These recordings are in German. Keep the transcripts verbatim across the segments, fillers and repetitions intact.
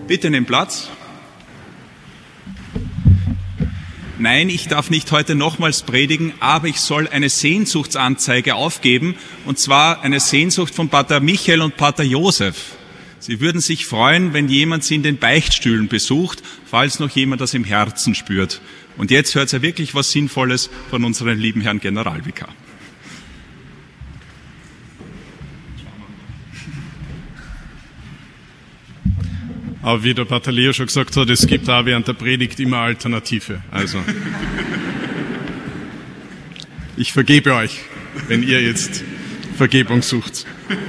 Bitte nehmt Platz. Nein, ich darf nicht heute nochmals predigen, aber ich soll eine Sehnsuchtsanzeige aufgeben, und zwar eine Sehnsucht von Pater Michael und Pater Josef. Sie würden sich freuen, wenn jemand sie in den Beichtstühlen besucht, falls noch jemand das im Herzen spürt. Und jetzt hört ihr wirklich was Sinnvolles von unserem lieben Herrn Generalvikar. Aber wie der Pater Leo schon gesagt hat, es gibt auch während der Predigt immer Alternative. Also, ich vergebe euch, wenn ihr jetzt Vergebung sucht.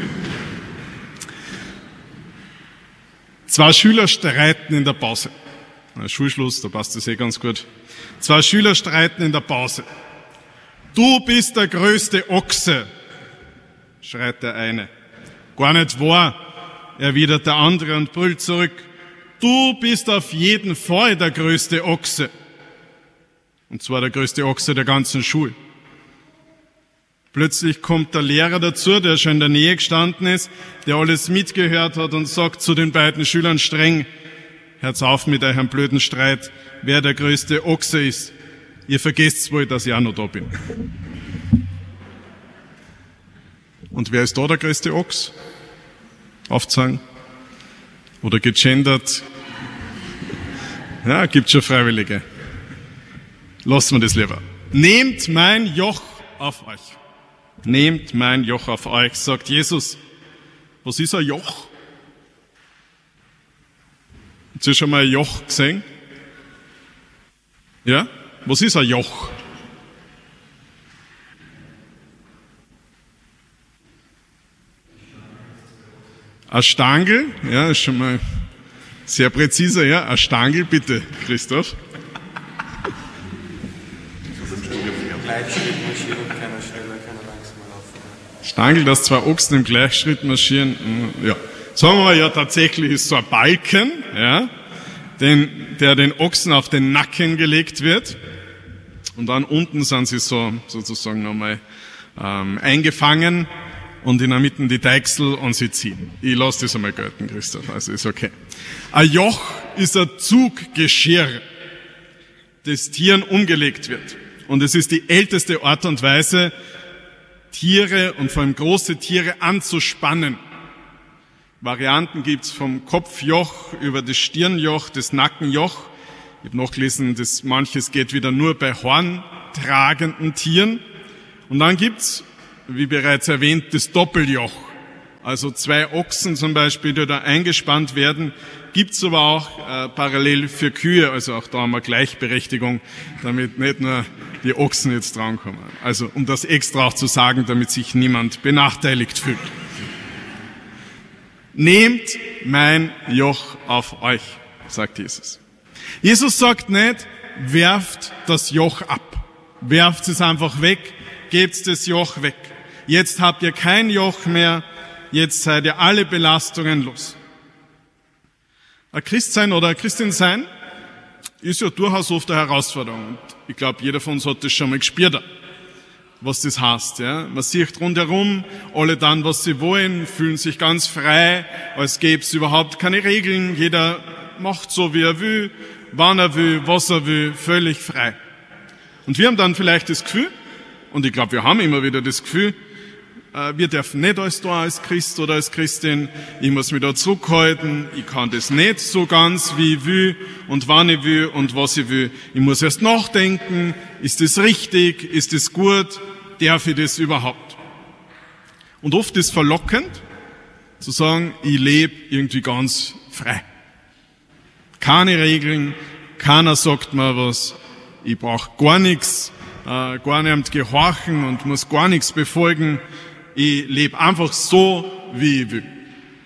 Zwei Schüler streiten in der Pause. Schulschluss, da passt das eh ganz gut. Zwei Schüler streiten in der Pause. Du bist der größte Ochse, schreit der eine. Gar nicht wahr, erwidert der andere und brüllt zurück. Du bist auf jeden Fall der größte Ochse. Und zwar der größte Ochse der ganzen Schule. Plötzlich kommt der Lehrer dazu, der schon in der Nähe gestanden ist, der alles mitgehört hat und sagt zu den beiden Schülern streng: Hört's auf mit eurem blöden Streit, wer der größte Ochse ist. Ihr vergesst wohl, dass ich auch noch da bin. Und wer ist da der größte Ochs? Aufzeigen? Oder gegendert? Ja, gibt schon Freiwillige. Lassen wir das lieber. Nehmt mein Joch auf euch. Nehmt mein Joch auf euch, sagt Jesus. Was ist ein Joch? Habt ihr schon mal ein Joch gesehen? Ja? Was ist ein Joch? Ein Stangl, ja, ist schon mal sehr präziser, ja. Ein Stangl, bitte, Christoph. Stangl, dass zwei Ochsen im Gleichschritt marschieren, ja. Sagen wir mal, ja, tatsächlich ist so ein Balken, ja, den, der den Ochsen auf den Nacken gelegt wird. Und dann unten sind sie so, sozusagen nochmal, ähm, eingefangen. Und in der Mitte die Deichsel und sie ziehen. Ich lasse das einmal gelten, Christoph, also ist okay. Ein Joch ist ein Zuggeschirr, das Tieren umgelegt wird. Und es ist die älteste Art und Weise, Tiere und vor allem große Tiere anzuspannen. Varianten gibt's vom Kopfjoch über das Stirnjoch, das Nackenjoch. Ich habe nachgelesen, dass manches geht wieder nur bei horntragenden Tieren. Und dann gibt's, wie bereits erwähnt, das Doppeljoch. Also zwei Ochsen zum Beispiel, die da eingespannt werden, gibt's aber auch äh, parallel für Kühe. Also auch da haben wir Gleichberechtigung, damit nicht nur die Ochsen jetzt drankommen. Also um das extra auch zu sagen, damit sich niemand benachteiligt fühlt. Nehmt mein Joch auf euch, sagt Jesus. Jesus sagt nicht, werft das Joch ab. Werft es einfach weg, gebt das Joch weg. Jetzt habt ihr kein Joch mehr, jetzt seid ihr alle Belastungen los. Ein Christsein oder ein Christin sein ist ja durchaus oft eine Herausforderung. Und ich glaube, jeder von uns hat das schon mal gespürt, was das heißt. Ja? Man sieht rundherum, alle dann, was sie wollen, fühlen sich ganz frei, als gäbe es überhaupt keine Regeln. Jeder macht so, wie er will, wann er will, was er will, völlig frei. Und wir haben dann vielleicht das Gefühl, und ich glaube, wir haben immer wieder das Gefühl, wir dürfen nicht als da als Christ oder als Christin, ich muss mich da zurückhalten, ich kann das nicht so ganz, wie ich will und wann ich will und was ich will. Ich muss erst nachdenken, ist das richtig, ist das gut, darf ich das überhaupt? Und oft ist verlockend, zu sagen, ich lebe irgendwie ganz frei. Keine Regeln, keiner sagt mir was, ich brauche gar nichts, äh, gar nicht gehorchen und muss gar nichts befolgen. Ich lebe einfach so, wie ich will.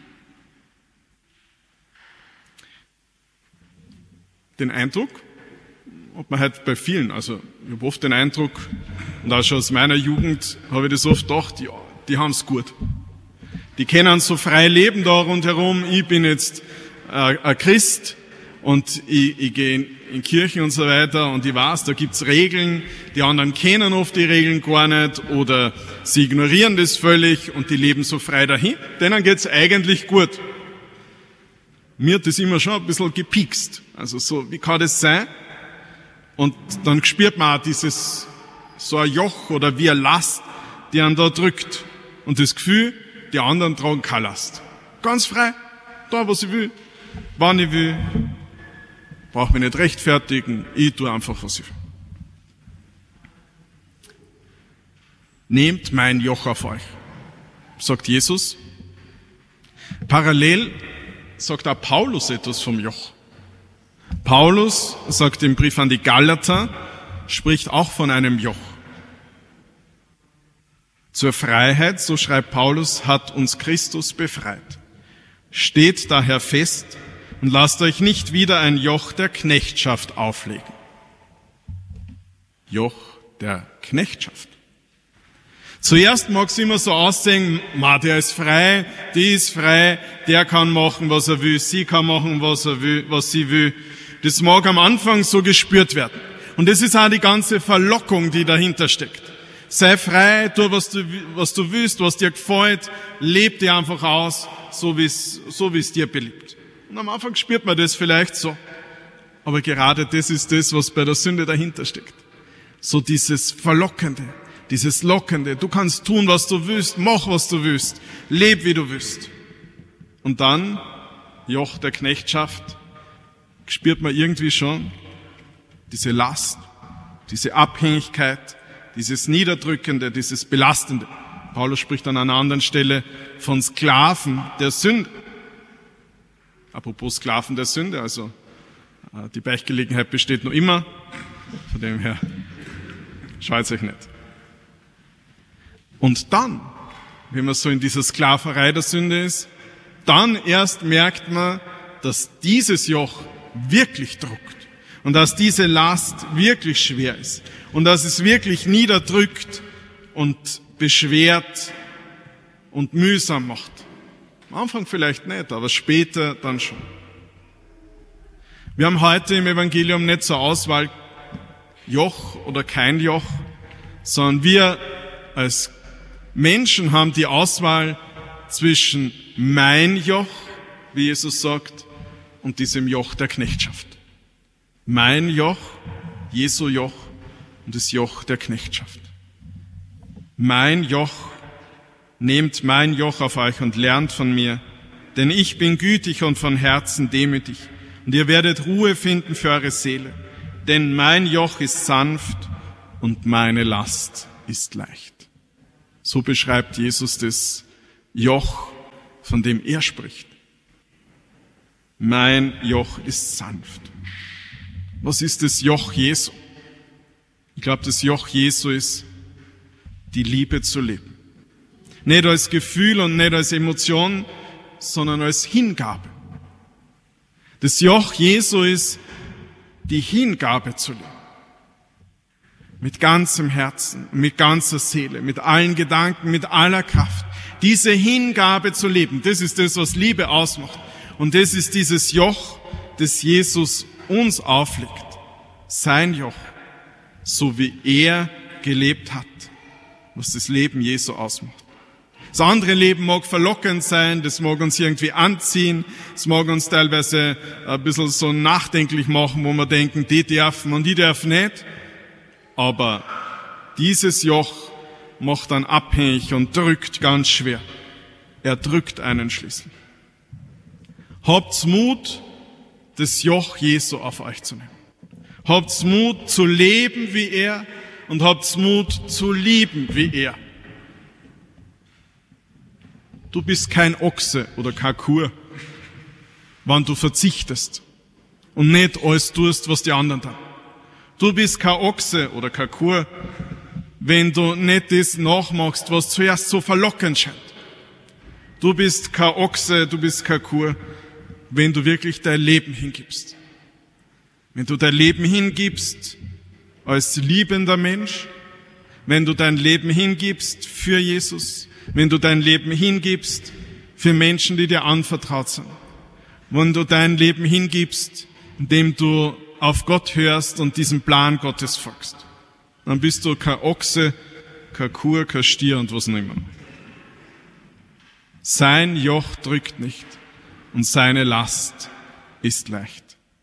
Den Eindruck hat man halt bei vielen, also ich habe oft den Eindruck, und auch schon aus meiner Jugend habe ich das oft gedacht, ja, die haben's gut. Die können so frei leben da rundherum, ich bin jetzt äh, ein Christ und ich, ich gehe in, in Kirchen und so weiter und ich weiß, da gibt's Regeln, die anderen kennen oft die Regeln gar nicht oder sie ignorieren das völlig und die leben so frei dahin. Denen geht's eigentlich gut. Mir hat das immer schon ein bisschen gepiekst. Also so, wie kann das sein? Und dann spürt man auch dieses, so ein Joch oder wie eine Last, die einen da drückt. Und das Gefühl, die anderen tragen keine Last. Ganz frei, da was ich will, wann ich will, brauche mich nicht rechtfertigen, ich tue einfach, was ich will. Nehmt mein Joch auf euch, sagt Jesus. Parallel sagt auch Paulus etwas vom Joch. Paulus sagt im Brief an die Galater, spricht auch von einem Joch. Zur Freiheit, so schreibt Paulus, hat uns Christus befreit. Steht daher fest und lasst euch nicht wieder ein Joch der Knechtschaft auflegen. Joch der Knechtschaft. Zuerst mag es immer so aussehen, ma, der ist frei, die ist frei, der kann machen, was er will, sie kann machen, was er will, was sie will. Das mag am Anfang so gespürt werden. Und das ist auch die ganze Verlockung, die dahinter steckt. Sei frei, tu, was du, was du willst, was dir gefällt, leb dir einfach aus, so wie es, so wie es dir beliebt. Und am Anfang spürt man das vielleicht so. Aber gerade das ist das, was bei der Sünde dahinter steckt. So dieses Verlockende, dieses Lockende. Du kannst tun, was du willst, mach, was du willst, leb, wie du willst. Und dann, Joch der Knechtschaft, spürt man irgendwie schon diese Last, diese Abhängigkeit, dieses Niederdrückende, dieses Belastende. Paulus spricht an einer anderen Stelle von Sklaven der Sünde. Apropos Sklaven der Sünde, also die Beichtgelegenheit besteht noch immer. Von dem her, scheut euch nicht. Und dann, wenn man so in dieser Sklaverei der Sünde ist, dann erst merkt man, dass dieses Joch wirklich druckt und dass diese Last wirklich schwer ist und dass es wirklich niederdrückt und beschwert und mühsam macht. Am Anfang vielleicht nicht, aber später dann schon. Wir haben heute im Evangelium nicht zur Auswahl Joch oder kein Joch, sondern wir als Menschen haben die Auswahl zwischen mein Joch, wie Jesus sagt, und diesem Joch der Knechtschaft. Mein Joch, Jesu Joch und das Joch der Knechtschaft. Mein Joch, nehmt mein Joch auf euch und lernt von mir, denn ich bin gütig und von Herzen demütig, und ihr werdet Ruhe finden für eure Seele, denn mein Joch ist sanft und meine Last ist leicht. So beschreibt Jesus das Joch, von dem er spricht. Mein Joch ist sanft. Was ist das Joch Jesu? Ich glaube, das Joch Jesu ist, die Liebe zu leben. Nicht als Gefühl und nicht als Emotion, sondern als Hingabe. Das Joch Jesu ist, die Hingabe zu leben. Mit ganzem Herzen, mit ganzer Seele, mit allen Gedanken, mit aller Kraft. Diese Hingabe zu leben, das ist das, was Liebe ausmacht. Und das ist dieses Joch, das Jesus uns auflegt. Sein Joch, so wie er gelebt hat, was das Leben Jesu ausmacht. Das andere Leben mag verlockend sein, das mag uns irgendwie anziehen, das mag uns teilweise ein bisschen so nachdenklich machen, wo wir denken, die dürfen und die dürfen nicht. Aber dieses Joch macht dann abhängig und drückt ganz schwer. Er drückt einen schließlich. Habt's Mut, das Joch Jesu auf euch zu nehmen. Habt's Mut zu leben wie er und habt's Mut zu lieben wie er. Du bist kein Ochse oder kein Kur, wann du verzichtest und nicht alles tust, was die anderen tun. Du bist kein Ochse oder kein Kur, wenn du nicht das nachmachst, was zuerst so verlockend scheint. Du bist kein Ochse, du bist kein Kur, wenn du wirklich dein Leben hingibst. Wenn du dein Leben hingibst als liebender Mensch, wenn du dein Leben hingibst für Jesus, wenn du dein Leben hingibst für Menschen, die dir anvertraut sind, wenn du dein Leben hingibst, indem du auf Gott hörst und diesem Plan Gottes folgst, dann bist du kein Ochse, kein Kur, kein Stier und was auch immer. Sein Joch drückt nicht und seine Last ist leicht.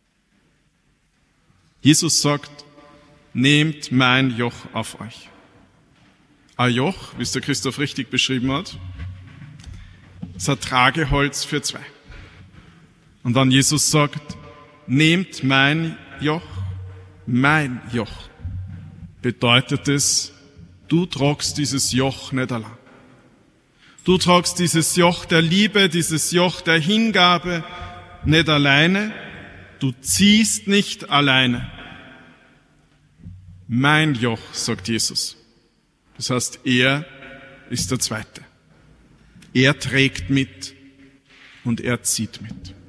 Jesus sagt, nehmt mein Joch auf euch. Ein Joch, wie es der Christoph richtig beschrieben hat, ist ein Trageholz für zwei. Und wenn Jesus sagt, nehmt mein Joch, mein Joch, bedeutet es, du tragst dieses Joch nicht allein. Du tragst dieses Joch der Liebe, dieses Joch der Hingabe nicht alleine. Du ziehst nicht alleine. Mein Joch, sagt Jesus. Das heißt, er ist der Zweite. Er trägt mit und er zieht mit.